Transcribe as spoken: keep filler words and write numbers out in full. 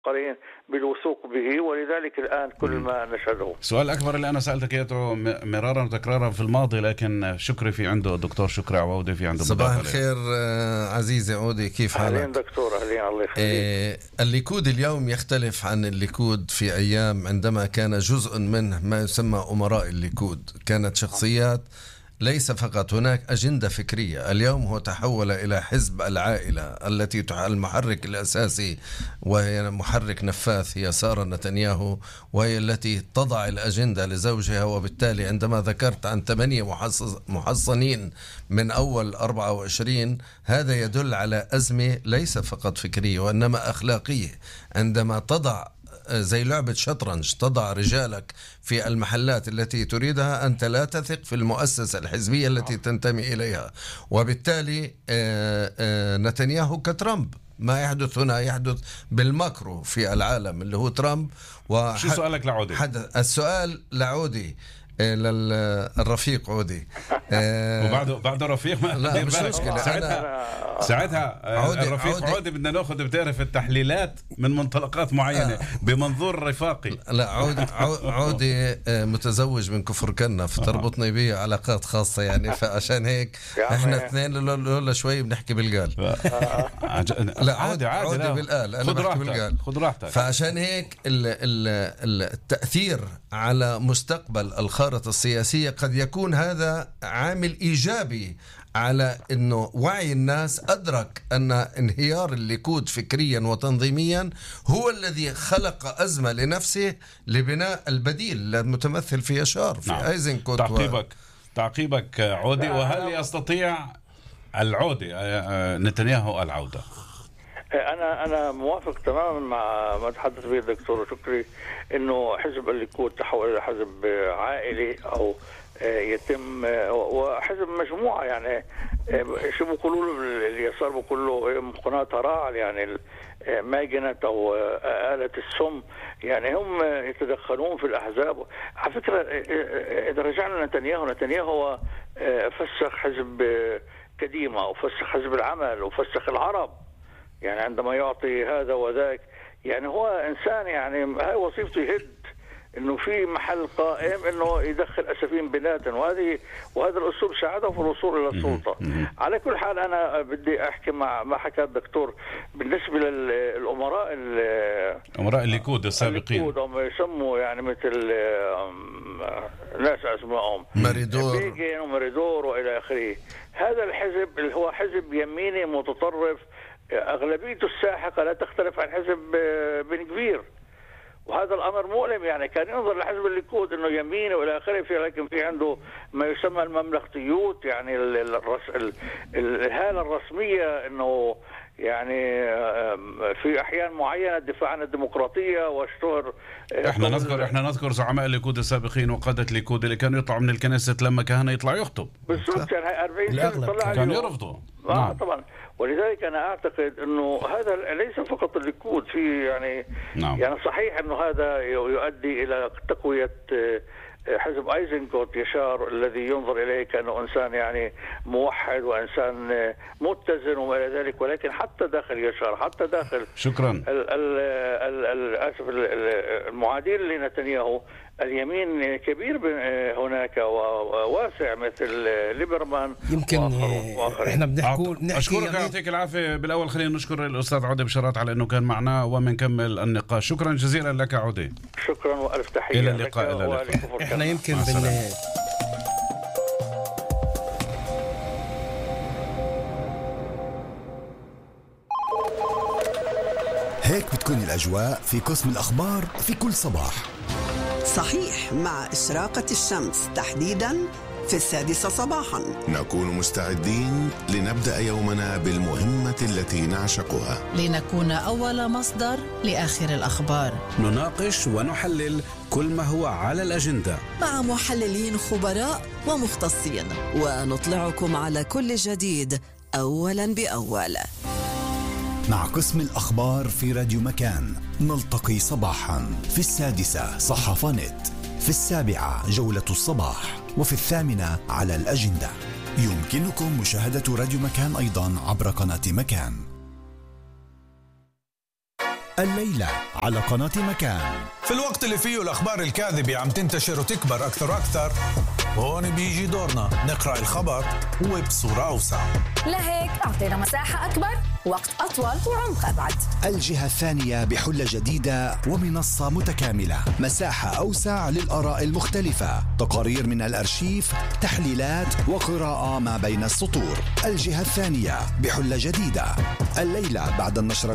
قرين بالوثوق به، ولذلك الآن كل ما نشهده. سؤال أكبر اللي أنا سألتك إياه مرارا وتكرارا في الماضي، لكن شكري في عنده الدكتور شكري عوودي في عنده. صباح الخير عزيزي عودي، كيف حالك؟ أهلين دكتور. أهلين، الله يخليك. إيه الليكود اليوم يختلف عن الليكود في أيام عندما كان جزء منه ما يسمى أمراء الليكود، كانت شخصيات ليس فقط هناك أجندة فكرية. اليوم هو تحول إلى حزب العائلة التي المحرك الأساسي وهي محرك نفاث هي سارة نتنياهو، وهي التي تضع الأجندة لزوجها. وبالتالي عندما ذكرت عن ثمانية محصنين من أول أربعة وعشرين، هذا يدل على أزمة ليس فقط فكرية وإنما أخلاقية. عندما تضع زي لعبة شطرنج، تضع رجالك في المحلات التي تريدها، أنت لا تثق في المؤسسة الحزبية التي تنتمي إليها. وبالتالي نتنياهو كترامب، ما يحدث هنا يحدث بالماكرو في العالم اللي هو ترامب. شو سؤالك لعودي؟ السؤال لعودي للرفيق عودي. وبعده بعده رفيق ما لا مش مشكلة. ساعتها ساعتها عودي الرفيق عودي, عودي بدنا ناخذ بتعرف التحليلات من منطلقات معينة آه. بمنظور رفاقي. لا عودي عودي متزوج من كفر كنا، فتربطني به علاقات خاصة يعني، فعشان هيك احنا اثنين لولا شوي بنحكي بالقال. لا عودي عادي بالقال، انا بحكي بالقال، خذ راحتك. فعشان هيك التأثير على مستقبل الخارطة السياسية قد يكون هذا عامل إيجابي على أنه وعي الناس أدرك أن انهيار الليكود فكريا وتنظيميا هو الذي خلق أزمة لنفسه لبناء البديل المتمثل في يشار في نعم. أيزنكوت. تعقيبك و... تعقيبك عودي. وهل يستطيع العودي نتنياهو العودة؟ أنا أنا موافق تماما مع ما تحدث به الدكتور شكري، إنه حزب الليكود تحول إلى حزب عائلي أو يتم وحزب مجموعة. يعني شو بيقولوا اليسار بيقولوا قناة راعل، يعني ماجنت أو آلة السم، يعني هم يتدخلون في الأحزاب. على فكرة إذا رجعنا نتنياهو، نتنياهو فسخ حزب كديمة وفسخ حزب العمل وفسخ العرب، يعني عندما يعطي هذا وذاك، يعني هو إنسان يعني هاي وظيفته يهد، إنه في محل قائم إنه يدخل أسفين بلادن، وهذه وهذا الأسلوب ساعده في الوصول إلى السلطة. على كل حال أنا بدي أحكي مع ما حكى الدكتور بالنسبة للأمراء أمراء الليكود السابقين، الليكود هم يسموا يعني مثل ناس أسمائهم مريدور بيجين ومريدور وإلى آخره. هذا الحزب اللي هو حزب يميني متطرف، أغلبيته الساحقة لا تختلف عن حزب بن كبير، وهذا الأمر مؤلم. يعني كان ينظر لحزب الليكود إنه يميني وإلى آخره، في لكن في عنده ما يسمى المملكتيوت، يعني الرس الهالة الرسمية، إنه يعني في أحيان معينة الدفاع عن الديمقراطية واشتهر. إحنا نذكر إحنا نذكر زعماء الليكود السابقين وقادة الليكود اللي كانوا يطلعوا من الكنيسة لما كهنة يطلع يخطب. بالضبط، يعني أربعين سنة طلع كانوا يرفضوا. آه نعم. طبعا. ولذلك أنا أعتقد إنه هذا ليس فقط الليكود، في يعني نعم. يعني صحيح إنه هذا يؤدي إلى تقوية حزب أيزنكوت يشار الذي ينظر إليه كأنه إنسان يعني موحد وإنسان متزن وما إلى ذلك، ولكن حتى داخل يشار، حتى داخل شكرا الأسف المعادين لنتنياهو اليمين كبير هناك وواسع مثل ليبرمان يمكن وآخر. احنا بنحكوا اشكرك يعطيك العافيه. بالاول خلينا نشكر الاستاذ عودي بشارات على انه كان معنا ومنكمل النقاش. شكرا جزيلا لك عودي. شكرا والف تحيه. الى اللقاء. الى اللقاء. احنا يمكن بن هيك بتكون الاجواء في قسم الاخبار في كل صباح. صحيح، مع إشراقة الشمس تحديداً في السادسة صباحاً نكون مستعدين لنبدأ يومنا بالمهمة التي نعشقها، لنكون أول مصدر لآخر الأخبار. نناقش ونحلل كل ما هو على الأجندة مع محللين خبراء ومختصين، ونطلعكم على كل جديد أولاً بأول. مع قسم الأخبار في راديو مكان نلتقي صباحا في السادسة صحافة نت، في السابعة جولة الصباح، وفي الثامنة على الأجندة. يمكنكم مشاهدة راديو مكان أيضا عبر قناة مكان. الليلة على قناة مكان. في الوقت اللي فيه الأخبار الكاذبة عم تنتشر وتكبر أكثر وأكثر، هون بيجي دورنا نقرأ الخبر وبصورة أوسع. لهيك أعطينا مساحة أكبر، وقت أطول وعمق أبعد. الجهة الثانية بحلة جديدة ومنصة متكاملة، مساحة أوسع للآراء المختلفة، تقارير من الأرشيف، تحليلات وقراءة ما بين السطور. الجهة الثانية بحلة جديدة الليلة بعد النشرة